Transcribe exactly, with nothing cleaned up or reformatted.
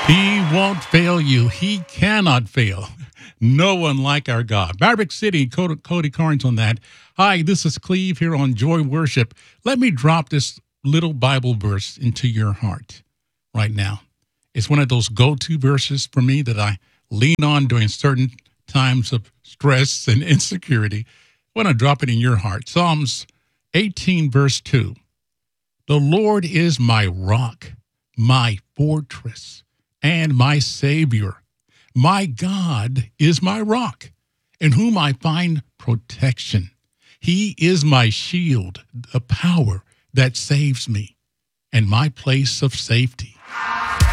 He won't fail you. He cannot fail. No one like our God. Maverick City, Cody, Cody Carnes on that. Hi, this is Cleve here on Joy Worship. Let me drop this little Bible verse into your heart right now. It's one of those go-to verses for me that I lean on during certain times of stress and insecurity. I want to drop it in your heart. Psalms eighteen, verse two. The Lord is my rock, my fortress, and my Savior. My God is my rock, in whom I find protection. He is my shield, the power that saves me, and my place of safety.